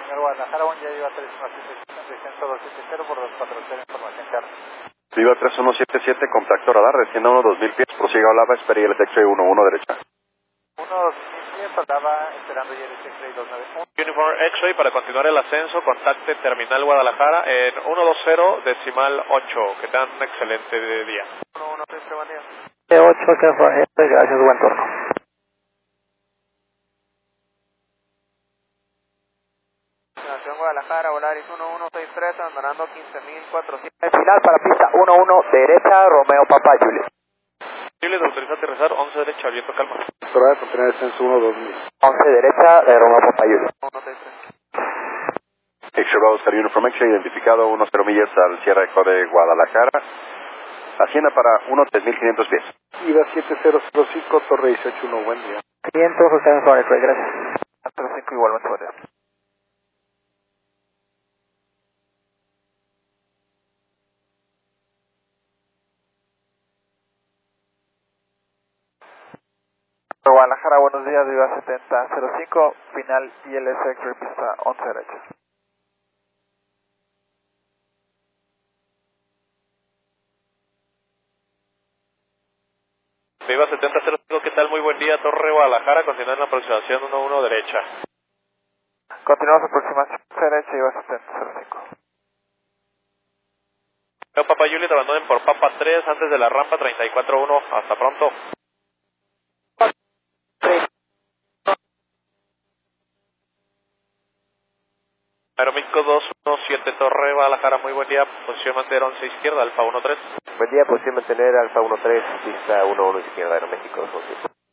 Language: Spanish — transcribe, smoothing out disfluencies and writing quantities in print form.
Guadalajara, buen día, Viva 317, descenso 270 por 240, información Carlos. Viva 3177, contacto radar, descienda 2000 pies, prosiga Olava, espere el X-Ray 11 derecha. 2000 pies, Olava, esperando y el X-Ray 291. Uniform X-Ray para continuar el ascenso, contacte Terminal Guadalajara en 120 decimal 8, que tengan un excelente día. 113, buen día. 8, gracias, buen turno. Nación Guadalajara, Volaris 1163, andando 15.400. Final para pista 11 derecha, Romeo Papa Juliet. Juliet, autoriza aterrizar 11 derecha, viento calma. Radar, contener descenso 2000. 11 derecha, Romeo Papa Juliet. 163. X-Ray va a buscar Uniform X-Ray, identificado 10 millas al cierre de Guadalajara. Hacienda para 3500 pies. Viva 7005, Torre 181, buen día. 500, usted en Sonic, gracias. 35 igualmente, buen día. Guadalajara, buenos días, Viva 7005, final ILS X-Ray, pista 11 derecha. Viva 7005, ¿qué tal? Muy buen día, Torre Guadalajara, continuando en la aproximación 11 derecha. Continuamos aproximación derecha, Viva 7005. Papa Juliet, abandonen por Papa 3 antes de la rampa 34-1, hasta pronto. Aeroméxico 217 Torre Guadalajara, muy buen día, posición mantener 11 izquierda, Alfa 13. Buen día, posición mantener Alfa 13, pista 11 izquierda, Aeroméxico 217.